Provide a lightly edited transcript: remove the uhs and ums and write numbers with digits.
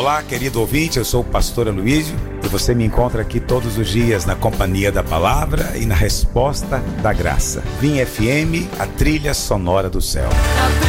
Olá, querido ouvinte, eu sou o pastor Aloísio e você me encontra aqui todos os dias na companhia da palavra e na resposta da graça. Vim FM, a trilha sonora do céu.